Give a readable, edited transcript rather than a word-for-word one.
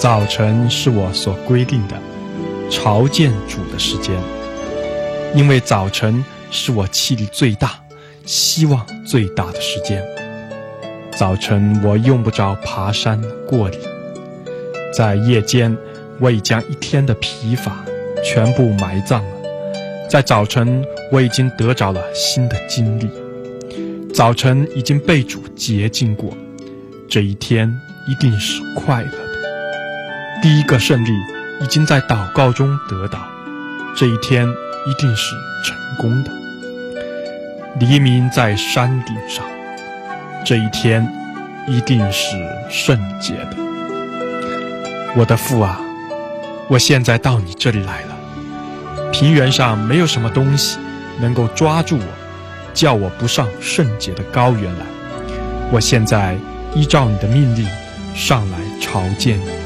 早晨是我所规定的朝见主的时间，因为早晨是我气力最大、希望最大的时间。早晨我用不着爬山过岭，在夜间我已将一天的疲乏全部埋葬了。在早晨我已经得着了新的经历，早晨已经被主洁净过，这一天一定是快乐的。第一个胜利已经在祷告中得到，这一天一定是成功的。黎明在山顶上，这一天一定是圣洁的。我的父啊，我现在到你这里来了。平原上没有什么东西能够抓住我，叫我不上圣洁的高原来。我现在依照你的命令上来朝见你。